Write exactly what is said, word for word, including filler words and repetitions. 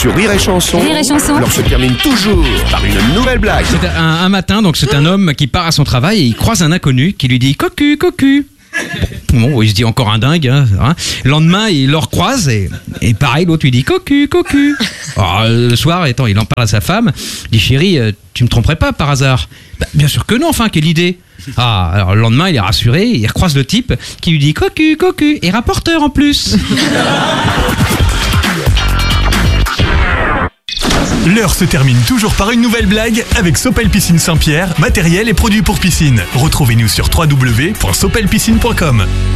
Sur Rire et Chanson, Rire et Chanson. l'heure se termine toujours par une nouvelle blague. C'est un, un matin, donc c'est un homme qui part à son travail et il croise un inconnu qui lui dit cocu, cocu. Bon, il se dit encore un dingue. Hein, hein. Le lendemain, il le recroise et, et pareil, l'autre lui dit cocu, cocu. Alors, le soir, étant, il en parle à sa femme. Il dit chérie, euh, tu me tromperais pas par hasard? Bah, bien sûr que non, enfin, quelle idée. Ah, alors le lendemain, il est rassuré, il recroise le type qui lui dit cocu, cocu et rapporteur en plus. L'heure se termine toujours par une nouvelle blague avec Sopel Piscine Saint-Pierre, matériel et produits pour piscine. Retrouvez-nous sur w w w point sopel piscine point com.